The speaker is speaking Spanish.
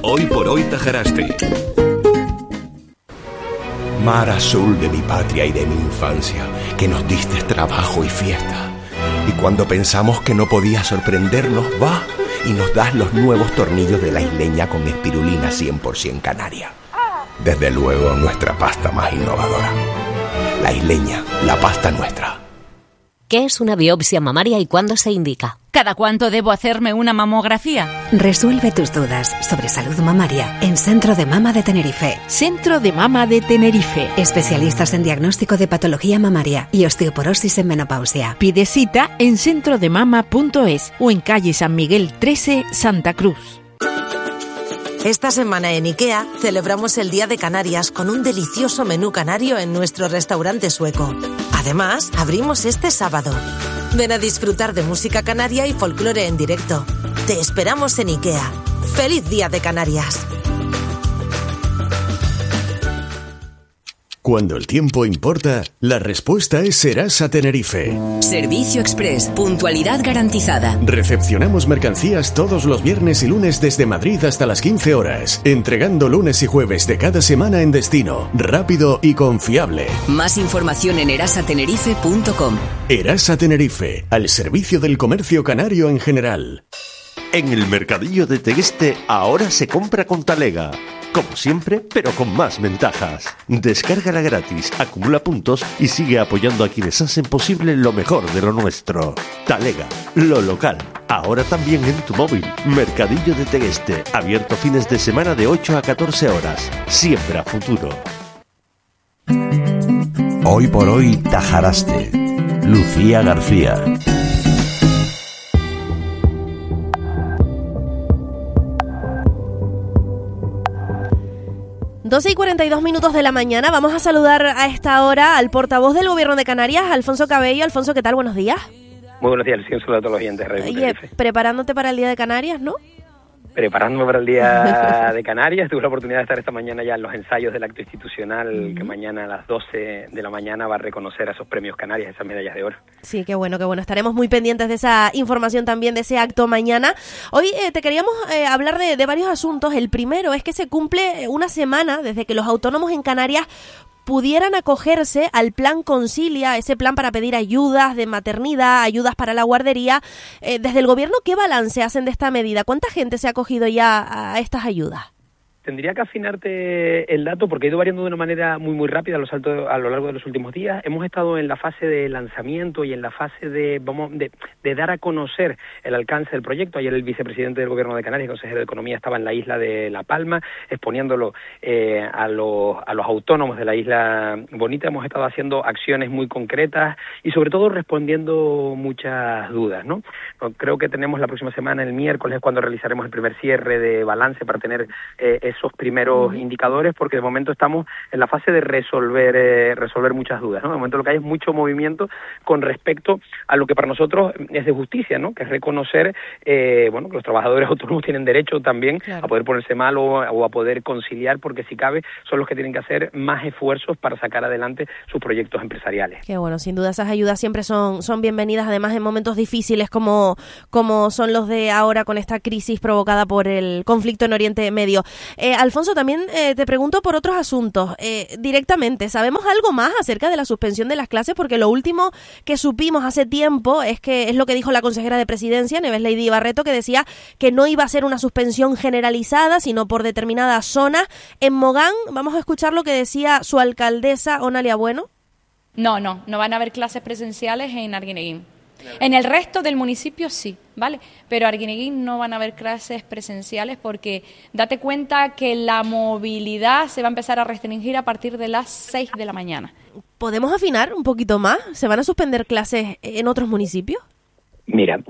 Hoy por hoy Tajaraste. Mar azul de mi patria y de mi infancia, que nos diste trabajo y fiesta. Y cuando pensamos que no podías sorprendernos, va y nos das los nuevos tornillos de La Isleña con espirulina 100% canaria. Desde luego, nuestra pasta más innovadora. La Isleña, la pasta nuestra. ¿Qué es una biopsia mamaria y cuándo se indica? ¿Cada cuánto debo hacerme una mamografía? Resuelve tus dudas sobre salud mamaria en Centro de Mama de Tenerife. Centro de Mama de Tenerife. Especialistas en diagnóstico de patología mamaria y osteoporosis en menopausia. Pide cita en centrodemama.es o en calle San Miguel 13, Santa Cruz. Esta semana en IKEA celebramos el Día de Canarias con un delicioso menú canario en nuestro restaurante sueco. Además, abrimos este sábado. Ven a disfrutar de música canaria y folclore en directo. Te esperamos en IKEA. ¡Feliz Día de Canarias! Cuando el tiempo importa, la respuesta es Serasa Tenerife. Servicio Express, puntualidad garantizada. Recepcionamos mercancías todos los viernes y lunes desde Madrid hasta las 15 horas, entregando lunes y jueves de cada semana en destino, rápido y confiable. Más información en erasatenerife.com. Erasa Tenerife, al servicio del comercio canario en general. En el mercadillo de Tegueste ahora se compra con Talega. Como siempre, pero con más ventajas. Descárgala gratis, acumula puntos y sigue apoyando a quienes hacen posible lo mejor de lo nuestro. Talega, lo local. Ahora también en tu móvil. Mercadillo de Tegueste, abierto fines de semana de 8 a 14 horas. Siembra futuro. Hoy por hoy Tajaraste. Lucía García. 12:42 de la mañana. Vamos a saludar a esta hora al portavoz del Gobierno de Canarias, Alfonso Cabello. Alfonso, ¿qué tal? Buenos días. Muy buenos días, un saludo a todos los oyentes. Oye, preparándote para el Día de Canarias, ¿no? Preparándome para el Día de Canarias. Tuve la oportunidad de estar esta mañana ya en los ensayos del acto institucional que mañana a las 12 de la mañana va a reconocer a esos premios Canarias, esas medallas de oro. Sí, qué bueno, qué bueno. Estaremos muy pendientes de esa información también, de ese acto mañana. Hoy te queríamos hablar de varios asuntos. El primero es que se cumple una semana desde que los autónomos en Canarias pudieran acogerse al plan Concilia, ese plan para pedir ayudas de maternidad, ayudas para la guardería. Desde el Gobierno, ¿qué balance hacen de esta medida? ¿Cuánta gente se ha acogido ya a estas ayudas? Tendría que afinarte el dato porque ha ido variando de una manera muy rápida a lo largo de los últimos días. Hemos estado en la fase de lanzamiento y en la fase de dar a conocer el alcance del proyecto. Ayer el vicepresidente del Gobierno de Canarias, el consejero de Economía, estaba en la isla de La Palma exponiéndolo a los autónomos de la isla bonita. Hemos estado haciendo acciones muy concretas y sobre todo respondiendo muchas dudas, ¿no? Creo que tenemos la próxima semana, el miércoles, cuando realizaremos el primer cierre de balance para tener esos primeros indicadores, porque de momento estamos en la fase de resolver muchas dudas, ¿no? De momento lo que hay es mucho movimiento con respecto a lo que para nosotros es de justicia, ¿no? Que es reconocer que los trabajadores autónomos tienen derecho también a poder ponerse mal o a poder conciliar, porque si cabe son los que tienen que hacer más esfuerzos para sacar adelante sus proyectos empresariales. Qué bueno, sin duda esas ayudas siempre son bienvenidas, además en momentos difíciles como son los de ahora con esta crisis provocada por el conflicto en Oriente Medio. Alfonso, también te pregunto por otros asuntos. Directamente, ¿sabemos algo más acerca de la suspensión de las clases? Porque lo último que supimos hace tiempo es lo que dijo la consejera de Presidencia, Neves Lady Barreto, que decía que no iba a ser una suspensión generalizada, sino por determinadas zonas. En Mogán, vamos a escuchar lo que decía su alcaldesa, Onalia Bueno. No van a haber clases presenciales en Arguineguín. En el resto del municipio sí, ¿vale? Pero Arguineguín no van a haber clases presenciales porque date cuenta que la movilidad se va a empezar a restringir a partir de las 6 de la mañana. ¿Podemos afinar un poquito más? ¿Se van a suspender clases en otros municipios? Mira,